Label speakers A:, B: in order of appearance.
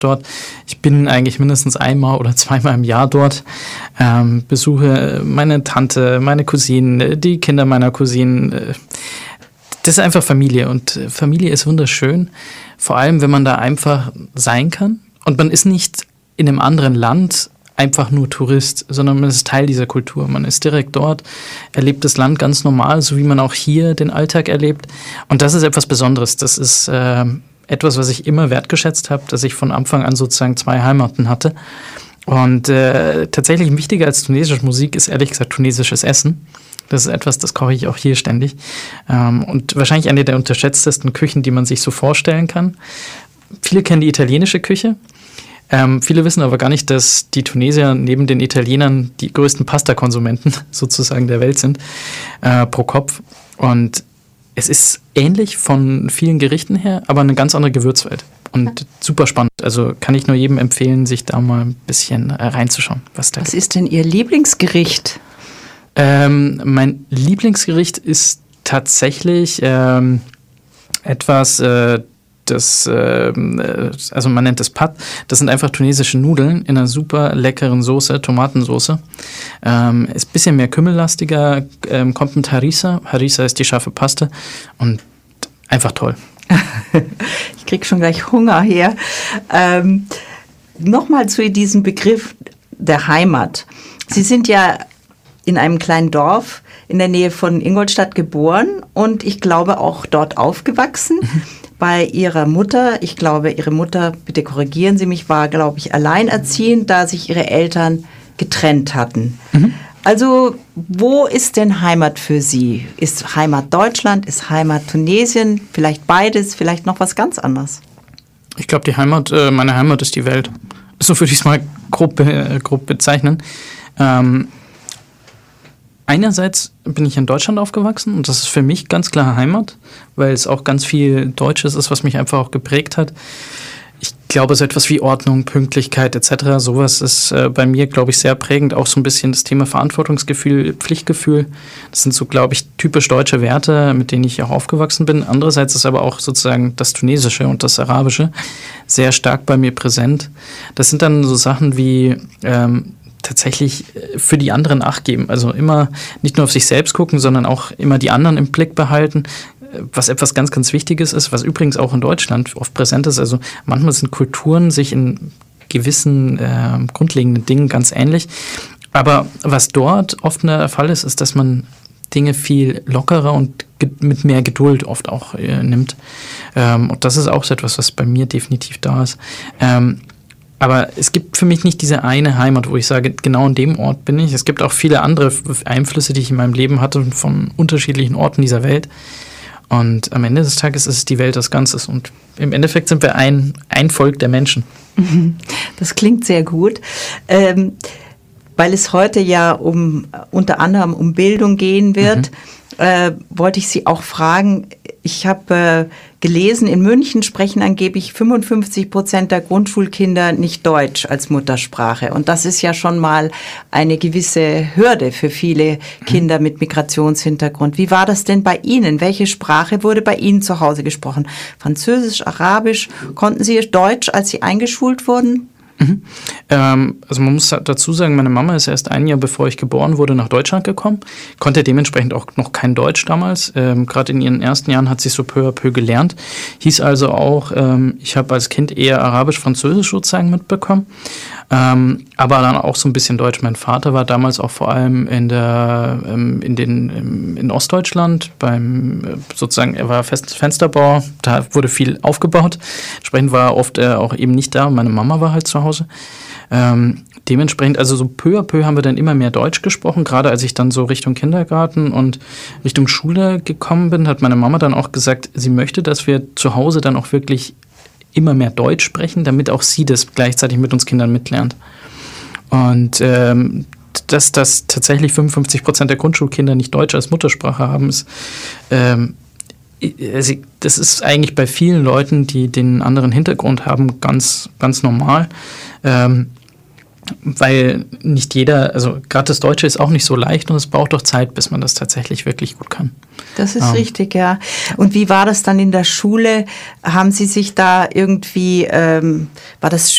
A: dort. Ich bin eigentlich mindestens einmal oder zweimal im Jahr dort, besuche meine Tante, meine Cousinen, die Kinder meiner Cousinen. Das ist einfach Familie und Familie ist wunderschön, vor allem wenn man da einfach sein kann und man ist nicht in einem anderen Land einfach nur Tourist, sondern man ist Teil dieser Kultur. Man ist direkt dort, erlebt das Land ganz normal, so wie man auch hier den Alltag erlebt. Und das ist etwas Besonderes. Das ist etwas, was ich immer wertgeschätzt habe, dass ich von Anfang an sozusagen 2 Heimaten hatte. Und tatsächlich wichtiger als tunesische Musik ist ehrlich gesagt tunesisches Essen. Das ist etwas, das koche ich auch hier ständig. Und wahrscheinlich eine der unterschätztesten Küchen, die man sich so vorstellen kann. Viele kennen die italienische Küche. Viele wissen aber gar nicht, dass die Tunesier neben den Italienern die größten Pasta-Konsumenten sozusagen der Welt sind, pro Kopf. Und es ist ähnlich von vielen Gerichten her, aber eine ganz andere Gewürzwelt. Und super spannend. Also kann ich nur jedem empfehlen, sich da mal ein bisschen reinzuschauen. Was
B: ist denn Ihr Lieblingsgericht?
A: Mein Lieblingsgericht ist tatsächlich etwas, also man nennt es Pad. Das sind einfach tunesische Nudeln in einer super leckeren Soße, Tomatensoße. Ist ein bisschen mehr kümmellastiger, kommt mit Harissa. Harissa ist die scharfe Paste und einfach toll.
B: Ich kriege schon gleich Hunger her. Nochmal zu diesem Begriff der Heimat. Sie sind ja in einem kleinen Dorf in der Nähe von Ingolstadt geboren und ich glaube auch dort aufgewachsen. Bei Ihrer Mutter, ich glaube, Ihre Mutter, bitte korrigieren Sie mich, war, glaube ich, alleinerziehend, da sich Ihre Eltern getrennt hatten. Mhm. Also, wo ist denn Heimat für Sie? Ist Heimat Deutschland, ist Heimat Tunesien, vielleicht beides, vielleicht noch was ganz anderes?
A: Ich glaube, meine Heimat ist die Welt. So würde ich es mal grob bezeichnen. Einerseits bin ich in Deutschland aufgewachsen und das ist für mich ganz klar Heimat, weil es auch ganz viel Deutsches ist, was mich einfach auch geprägt hat. Ich glaube, so etwas wie Ordnung, Pünktlichkeit etc., sowas ist bei mir, glaube ich, sehr prägend. Auch so ein bisschen das Thema Verantwortungsgefühl, Pflichtgefühl. Das sind so, glaube ich, typisch deutsche Werte, mit denen ich auch aufgewachsen bin. Andererseits ist aber auch sozusagen das Tunesische und das Arabische sehr stark bei mir präsent. Das sind dann so Sachen wie tatsächlich für die anderen Acht geben. Also immer nicht nur auf sich selbst gucken, sondern auch immer die anderen im Blick behalten. Was etwas ganz, ganz Wichtiges ist, was übrigens auch in Deutschland oft präsent ist. Also manchmal sind Kulturen sich in gewissen grundlegenden Dingen ganz ähnlich. Aber was dort oft der Fall ist, ist, dass man Dinge viel lockerer und mit mehr Geduld oft auch nimmt. Und das ist auch so etwas, was bei mir definitiv da ist. Aber es gibt für mich nicht diese eine Heimat, wo ich sage, genau an dem Ort bin ich. Es gibt auch viele andere Einflüsse, die ich in meinem Leben hatte von unterschiedlichen Orten dieser Welt. Und am Ende des Tages ist es die Welt als Ganzes. Und im Endeffekt sind wir ein Volk der Menschen.
B: Das klingt sehr gut. Weil es heute ja unter anderem um Bildung gehen wird, wollte ich Sie auch fragen. Ich habe gelesen, in München sprechen angeblich 55% der Grundschulkinder nicht Deutsch als Muttersprache. Und das ist ja schon mal eine gewisse Hürde für viele Kinder mit Migrationshintergrund. Wie war das denn bei Ihnen? Welche Sprache wurde bei Ihnen zu Hause gesprochen? Französisch, Arabisch? Konnten Sie Deutsch, als Sie eingeschult wurden?
A: Also man muss dazu sagen, meine Mama ist erst ein Jahr bevor ich geboren wurde nach Deutschland gekommen, konnte dementsprechend auch noch kein Deutsch damals. Gerade in ihren ersten Jahren hat sie so peu à peu gelernt. Hieß also auch, ich habe als Kind eher Arabisch, Französisch sozusagen mitbekommen, aber dann auch so ein bisschen Deutsch. Mein Vater war damals auch vor allem in Ostdeutschland sozusagen, er war Fensterbauer, da wurde viel aufgebaut. Entsprechend war er oft auch eben nicht da. Meine Mama war halt zu Hause. Dementsprechend, also so peu à peu haben wir dann immer mehr Deutsch gesprochen. Gerade als ich dann so Richtung Kindergarten und Richtung Schule gekommen bin, hat meine Mama dann auch gesagt, sie möchte, dass wir zu Hause dann auch wirklich immer mehr Deutsch sprechen, damit auch sie das gleichzeitig mit uns Kindern mitlernt. Und dass tatsächlich 55% der Grundschulkinder nicht Deutsch als Muttersprache haben, ist das ist eigentlich bei vielen Leuten, die den anderen Hintergrund haben, ganz, ganz normal. weil nicht jeder, also gerade das Deutsche ist auch nicht so leicht und es braucht doch Zeit, bis man das tatsächlich wirklich gut kann.
B: Das ist richtig, ja. Und wie war das dann in der Schule? Haben Sie sich da irgendwie, war das